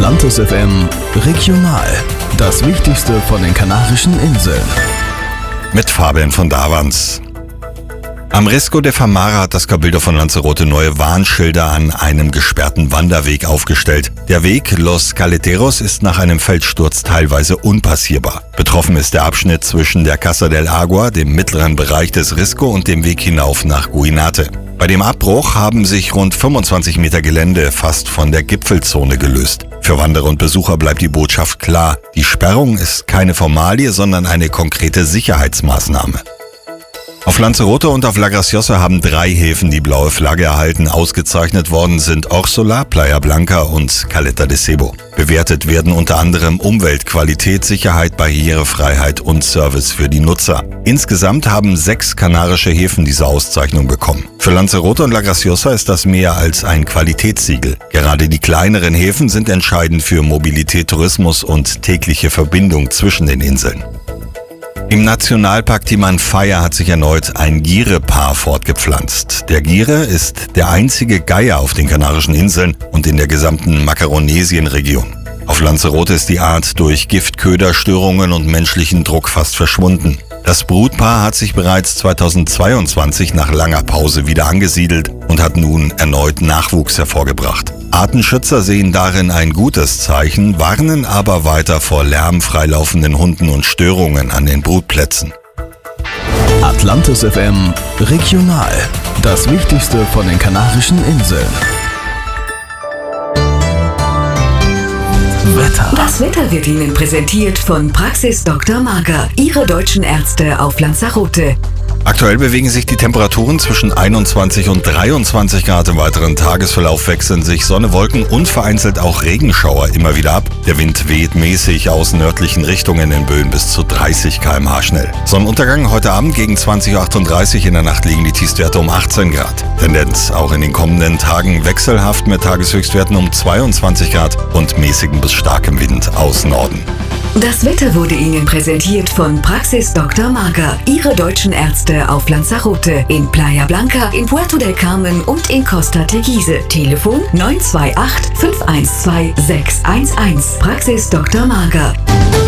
Atlantis FM Regional. Das Wichtigste von den Kanarischen Inseln. Mit Fabian von Davans. Am Risco de Famara hat das Cabildo von Lanzarote neue Warnschilder an einem gesperrten Wanderweg aufgestellt. Der Weg Los Caleteros ist nach einem Felssturz teilweise unpassierbar. Betroffen ist der Abschnitt zwischen der Casa del Agua, dem mittleren Bereich des Risco, und dem Weg hinauf nach Guinate. Bei dem Abbruch haben sich rund 25 Meter Gelände fast von der Gipfelzone gelöst. Für Wanderer und Besucher bleibt die Botschaft klar: Die Sperrung ist keine Formalie, sondern eine konkrete Sicherheitsmaßnahme. Auf Lanzarote und auf La Graciosa haben 3 Häfen die blaue Flagge erhalten. Ausgezeichnet worden sind Orsola, Playa Blanca und Caleta de Sebo. Bewertet werden unter anderem Umweltqualität, Sicherheit, Barrierefreiheit und Service für die Nutzer. Insgesamt haben 6 kanarische Häfen diese Auszeichnung bekommen. Für Lanzarote und La Graciosa ist das mehr als ein Qualitätssiegel. Gerade die kleineren Häfen sind entscheidend für Mobilität, Tourismus und tägliche Verbindung zwischen den Inseln. Im Nationalpark Timanfaya hat sich erneut ein Gire-Paar fortgepflanzt. Der Gire ist der einzige Geier auf den Kanarischen Inseln und in der gesamten Makaronesien-Region. Auf Lanzarote ist die Art durch Giftköderstörungen und menschlichen Druck fast verschwunden. Das Brutpaar hat sich bereits 2022 nach langer Pause wieder angesiedelt und hat nun erneut Nachwuchs hervorgebracht. Artenschützer sehen darin ein gutes Zeichen, warnen aber weiter vor lärmfreilaufenden Hunden und Störungen an den Brutplätzen. Atlantis FM Regional. Das Wichtigste von den Kanarischen Inseln. Wetter. Das Wetter wird Ihnen präsentiert von Praxis Dr. Marker, Ihre deutschen Ärzte auf Lanzarote. Aktuell bewegen sich die Temperaturen zwischen 21 und 23 Grad. Im weiteren Tagesverlauf wechseln sich Sonne, Wolken und vereinzelt auch Regenschauer immer wieder ab. Der Wind weht mäßig aus nördlichen Richtungen in Böen bis zu 30 km/h schnell. Sonnenuntergang heute Abend gegen 20:38 Uhr. In der Nacht liegen die Tiefstwerte um 18 Grad. Tendenz auch in den kommenden Tagen wechselhaft mit Tageshöchstwerten um 22 Grad und mäßigem bis starkem Wind aus Norden. Das Wetter wurde Ihnen präsentiert von Praxis Dr. Marker, Ihre deutschen Ärzte auf Lanzarote, in Playa Blanca, in Puerto del Carmen und in Costa Teguise. Telefon 928 512 611. Praxis Dr. Marker.